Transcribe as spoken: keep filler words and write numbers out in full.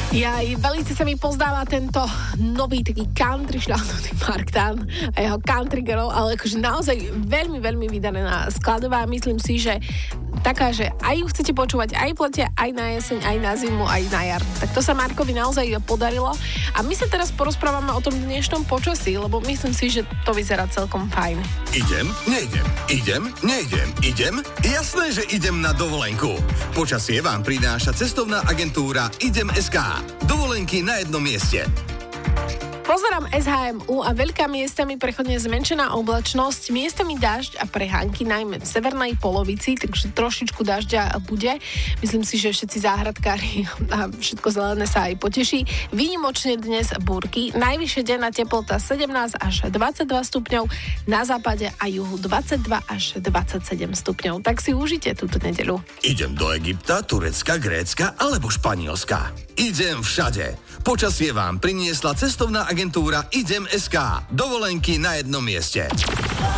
Ja, veľmi sa mi pozdáva tento nový taký country šľahnutý Mark Tan a jeho country girl, ale akože naozaj veľmi, veľmi vydarená skladová. Myslím si, že taká, že aj ju chcete počúvať aj v lete, aj na jeseň, aj na zimu, aj na jar. Tak to sa Markovi naozaj podarilo. A my sa teraz porozprávame o tom dnešnom počasí, lebo myslím si, že to vyzerá celkom fajn. Idem, nejdem, idem, nejdem, idem, jasné, že idem na dovolenku. Počasie vám prináša cestovná agentúra Idem bodka es ká. Dovolenky na jednom mieste. Pozerám es há em ú a veľká miestami prechodne zmenšená oblačnosť, miestami dážď a prehánky, najmä v severnej polovici, takže trošičku dažďa bude. Myslím si, že všetci záhradkári a všetko zelené sa aj poteší. Výnimočne dnes búrky, najvyššia denná teplota sedemnásť až dvadsaťdva stupňov, na západe a juhu dvadsaťdva až dvadsaťsedem stupňov. Tak si užite túto nedeľu. Idem do Egypta, Turecka, Grécka alebo Španielska. Idem všade. Počasie vám priniesla cestovná agentúra Idem bodka es ká. Dovolenky na jednom mieste.